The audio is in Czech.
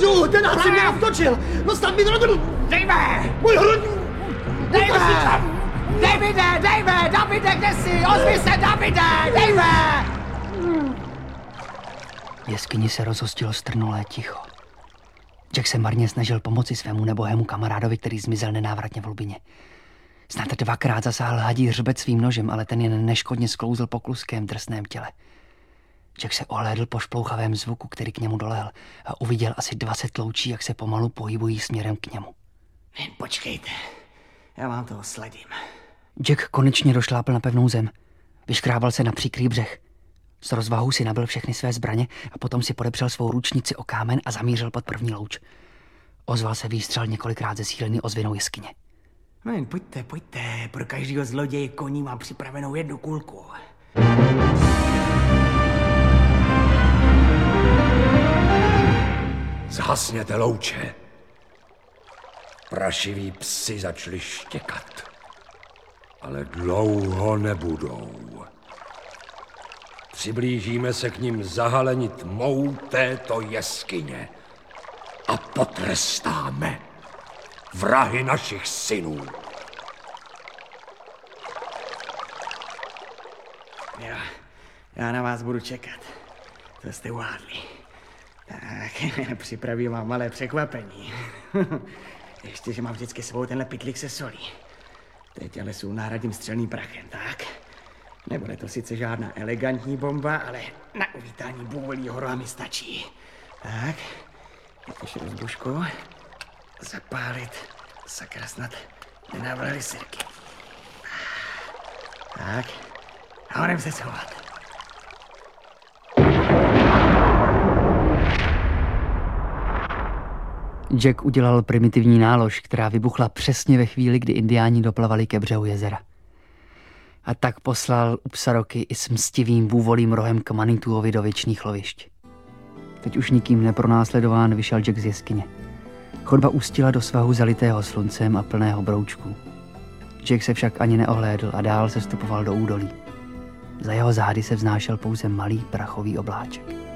Jdu, ten si mě navtočil! No snad mi to... Dejme! Můj hrudník! Davide, kde jsi? Ozvi se, Davide, dejme! V jeskyni se rozhostilo strnulé ticho. Jack se marně snažil pomoci svému nebohému kamarádovi, který zmizel nenávratně v hlubině. Snad 2krát zasáhl hadí hřbet svým nožem, ale ten jen neškodně sklouzl po kluském drsném těle. Jack se ohlédl po šplouchavém zvuku, který k němu dolehl, a uviděl asi 20 loučí, jak se pomalu pohybují směrem k němu. Jen počkejte, já vám toho sledím. Jack konečně došlápl na pevnou zem. Vyškrábal se na příkrý břeh. S rozvahou si nabil všechny své zbraně a potom si podepřel svou ručnici o kámen a zamířil pod první louč. Ozval se výstřel několikrát zesílený ozvěnou jeskyně. No jen pojďte, pro každého zloděje koní mám připravenou 1 kulku. Zhasněte louče. Prašiví psi začali štěkat. Ale dlouho nebudou. Přiblížíme se k nim zahaleni tmou této jeskyně a potrestáme vrahy našich synů. Já na vás budu čekat. To jste uhádli. Tak, připravím vám malé překvapení. Ještě, že mám vždycky svou tenhle pytlík se solí. Teď ale jsou náhradním střelným prachem, tak? Nebude to sice žádná elegantní bomba, ale na uvítání bůvolí hora mi stačí. Tak, teď rozbušku. Zapálit. Sakra, snad nenavrhli sirky. Tak, a honem se schovat. Jack udělal primitivní nálož, která vybuchla přesně ve chvíli, kdy indiáni doplavali ke břehu jezera. A tak poslal Upsaroky i s mstivým bůvolím rohem k Manituovi do věčných lovišť. Teď už nikým nepronásledován vyšel Jack z jeskyně. Chodba ústila do svahu zalitého sluncem a plného broučků. Jack se však ani neohlédl a dál se stupoval do údolí. Za jeho zády se vznášel pouze malý prachový obláček.